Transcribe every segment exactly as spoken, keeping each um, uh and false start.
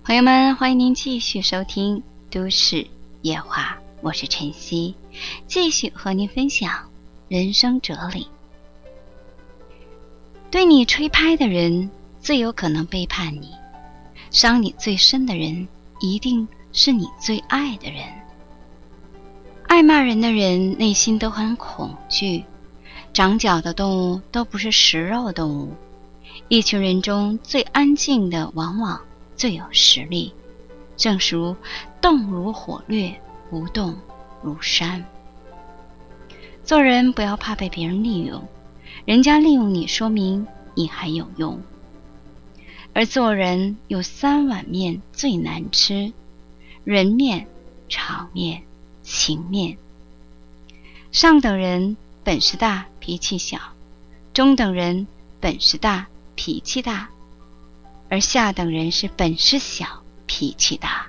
朋友们，欢迎您继续收听都市夜话，我是晨曦，继续和您分享人生哲理。对你吹拍的人最有可能背叛你，伤你最深的人一定是你最爱的人。爱骂人的人内心都很恐惧，长脚的动物都不是食肉动物，一群人中最安静的往往最有实力，正如动如火掠，不动如山。做人不要怕被别人利用，人家利用你说明你还有用。而做人有三碗面最难吃：人面、场面、情面。上等人本事大脾气小，中等人本事大脾气大，而下等人是本事小脾气大。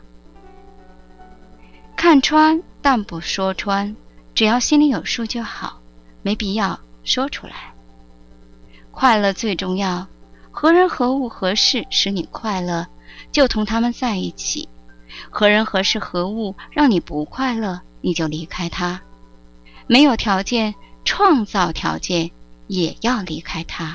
看穿但不说穿，只要心里有数就好，没必要说出来。快乐最重要，何人何物何事使你快乐，就同他们在一起；何人何事何物让你不快乐，你就离开他。没有条件，创造条件，也要离开他。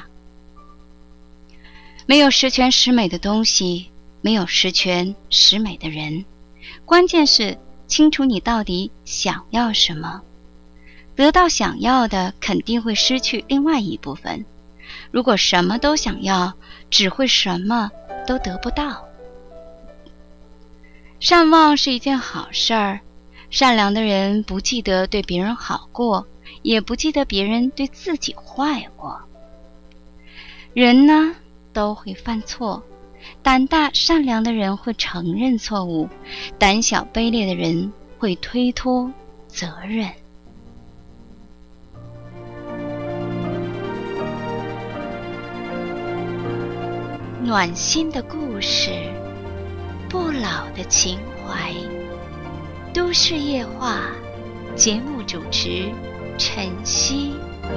没有十全十美的东西，没有十全十美的人，关键是清楚你到底想要什么。得到想要的，肯定会失去另外一部分。如果什么都想要，只会什么都得不到。善忘是一件好事儿，善良的人不记得对别人好过，也不记得别人对自己坏过。人呢，都会犯错，胆大善良的人会承认错误，胆小卑劣的人会推脱责任。暖心的故事，不老的情怀。都市夜话，节目主持晨曦。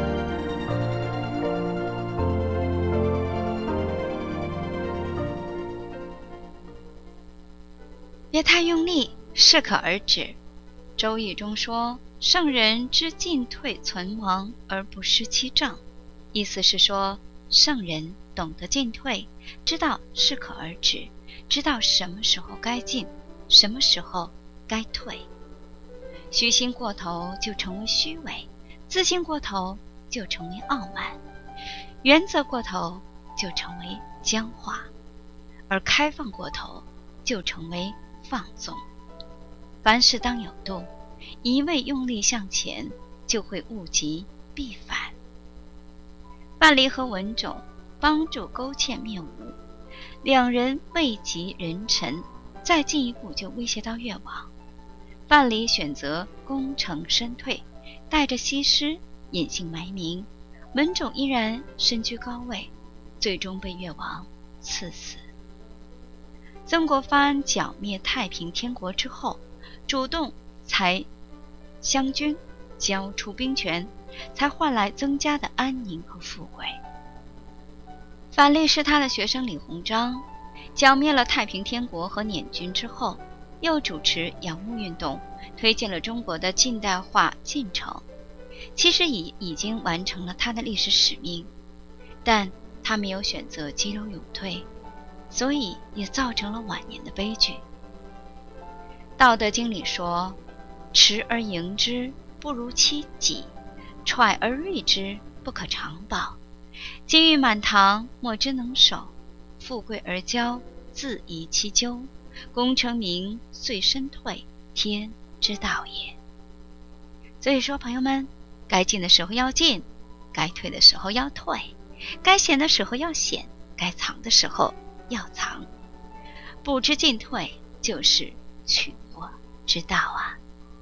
别太用力，适可而止。周易中说，圣人知进退存亡而不失其正，意思是说，圣人懂得进退，知道适可而止，知道什么时候该进，什么时候该退。虚心过头就成为虚伪，自信过头就成为傲慢，原则过头就成为僵化，而开放过头就成为放纵。凡事当有度，一味用力向前，就会物极必反。范蠡和文种帮助勾践灭吴，两人位极人臣，再进一步就威胁到越王。范蠡选择功成身退，带着西施隐姓埋名，文种依然身居高位，最终被越王赐死。曾国藩剿灭太平天国之后，主动裁湘军，交出兵权，才换来增加的安宁和富贵。范蠡是他的学生李鸿章，剿灭了太平天国和捻军之后，又主持洋务运动，推进了中国的近代化进程。其实已已经完成了他的历史使命，但他没有选择急流勇退，所以也造成了晚年的悲剧。道德经里说，持而盈之，不如其己；揣而锐之，不可长保。金玉满堂，莫之能守；富贵而骄，自遗其咎。功成名遂身退，天之道也。所以说，朋友们，该进的时候要进，该退的时候要退，该显的时候要显，该藏的时候要藏。不知进退，就是取过之道啊。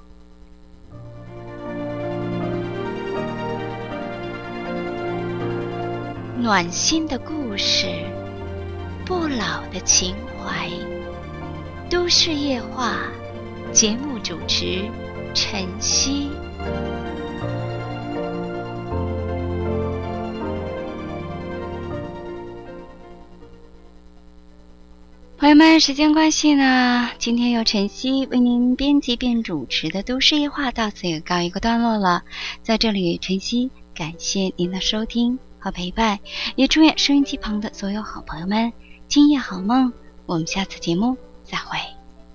暖心的故事，不老的情怀。都市夜话，节目主持晨曦。 朋友们，时间关系呢，今天由晨曦为您编辑并主持的都市夜话到此也告一个段落了。在这里，晨曦感谢您的收听和陪伴，也祝愿收音机旁的所有好朋友们今夜好梦。我们下次节目再会。